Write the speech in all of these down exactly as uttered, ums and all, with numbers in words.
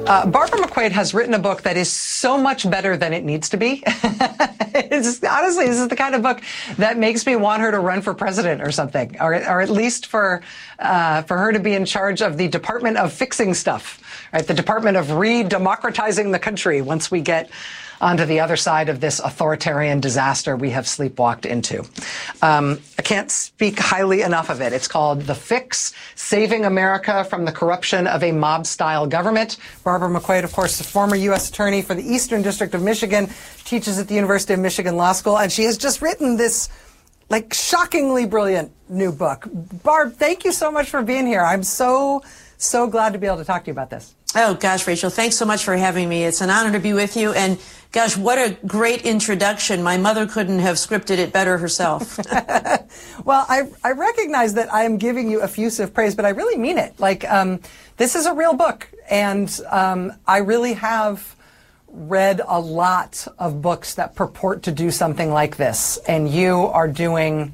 Uh, Barbara McQuade has written a book that is so much better than it needs to be. It's, honestly, this is the kind of book that makes me want her to run for president or something, or, or at least for uh, for her to be in charge of the Department of Fixing Stuff, right? The Department of Re-Democratizing the country once we get onto the other side of this authoritarian disaster we have sleepwalked into. Um, I can't speak highly enough of it. It's called The Fix, Saving America from the Corruption of a Mob-Style Government. Barbara McQuade, of course, the former U S attorney for the Eastern District of Michigan, teaches at the University of Michigan Law School, and she has just written this, like, shockingly brilliant new book. Barb, thank you so much for being here. I'm so, so glad to be able to talk to you about this. Oh, gosh, Rachel, thanks so much for having me. It's an honor to be with you. And, gosh, what a great introduction. My mother couldn't have scripted it better herself. Well, I, I recognize that I am giving you effusive praise, but I really mean it. Like, um, this is a real book, and um, I really have read a lot of books that purport to do something like this, and you are doing,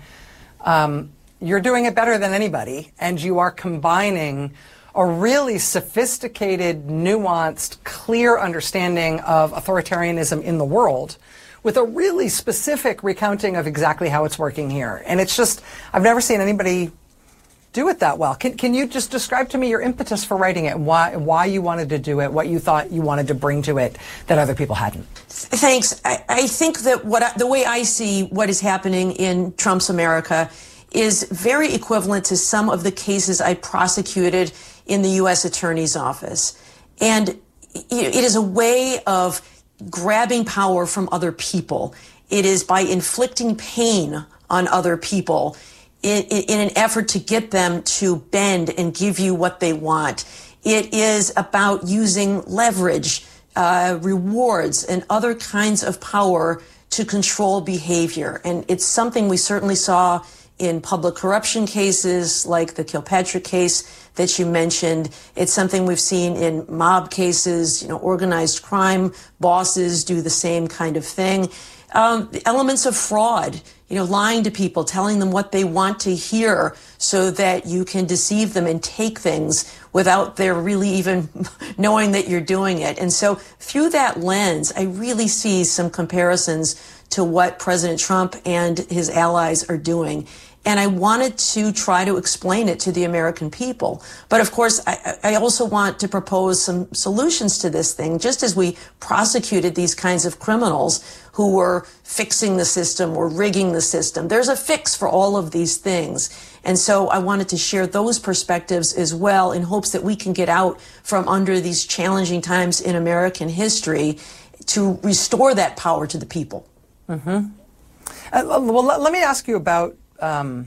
um, you're doing it better than anybody, and you are combining a really sophisticated, nuanced, clear understanding of authoritarianism in the world with a really specific recounting of exactly how it's working here. And it's just, I've never seen anybody do it that well. Can, can you just describe to me your impetus for writing it, why, why you wanted to do it, what you thought you wanted to bring to it that other people hadn't? Thanks. I, I think that what I, the way I see what is happening in Trump's America is very equivalent to some of the cases I prosecuted in the U S Attorney's Office. And it is a way of grabbing power from other people. It is by inflicting pain on other people in, in an effort to get them to bend and give you what they want. It is about using leverage, uh, rewards, and other kinds of power to control behavior. And it's something we certainly saw in public corruption cases like the Kilpatrick case that you mentioned. It's something we've seen in mob cases, you know, organized crime bosses do the same kind of thing. Um, the elements of fraud, you know, lying to people, telling them what they want to hear so that you can deceive them and take things without their really even knowing that you're doing it. And so through that lens, I really see some comparisons to what President Trump and his allies are doing. And I wanted to try to explain it to the American people. But of course, I, I also want to propose some solutions to this thing, just as we prosecuted these kinds of criminals who were fixing the system or rigging the system. There's a fix for all of these things. And so I wanted to share those perspectives as well in hopes that we can get out from under these challenging times in American history to restore that power to the people. Mm-hmm. Uh, well, let, let me ask you about Um,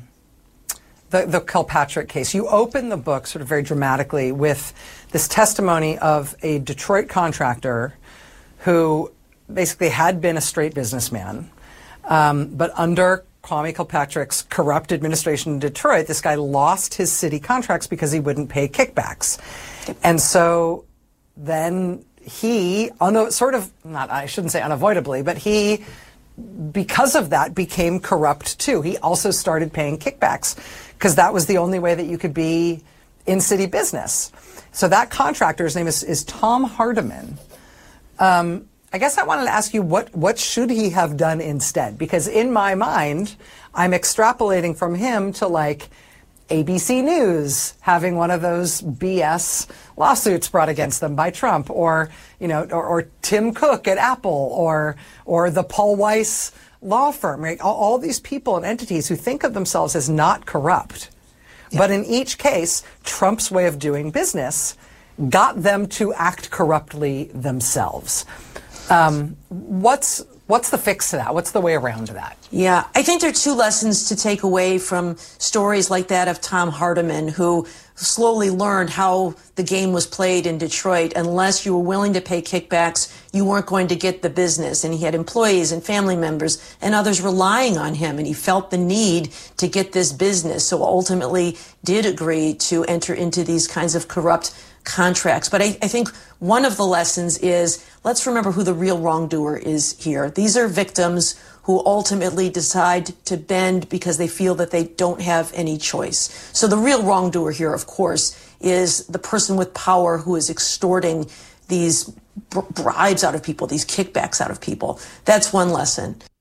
the, the Kilpatrick case. You open the book sort of very dramatically with this testimony of a Detroit contractor who basically had been a straight businessman, um, but under Kwame Kilpatrick's corrupt administration in Detroit, this guy lost his city contracts because he wouldn't pay kickbacks. And so then he, un- sort of, not, I shouldn't say unavoidably, but he, because of that, became corrupt too. He also started paying kickbacks because that was the only way that you could be in city business. So that contractor's name is, is Tom Hardiman. Um, I guess I wanted to ask you, what, what should he have done instead? Because in my mind, I'm extrapolating from him to like A B C News having one of those B S lawsuits brought against them by Trump, or you know, or, or Tim Cook at Apple, or or the Paul Weiss law firm. Right? All, all these people and entities who think of themselves as not corrupt, yeah. But in each case, Trump's way of doing business got them to act corruptly themselves. Um, what's What's the fix to that? What's the way around that? Yeah, I think there are two lessons to take away from stories like that of Tom Hardiman, who slowly learned how the game was played in Detroit. Unless you were willing to pay kickbacks, you weren't going to get the business. And he had employees and family members and others relying on him. And he felt the need to get this business. So ultimately did agree to enter into these kinds of corrupt contracts. But I, I think one of the lessons is, let's remember who the real wrongdoer is here. These are victims who ultimately decide to bend because they feel that they don't have any choice. So the real wrongdoer here, of course, is the person with power who is extorting these bribes out of people, these kickbacks out of people. That's one lesson.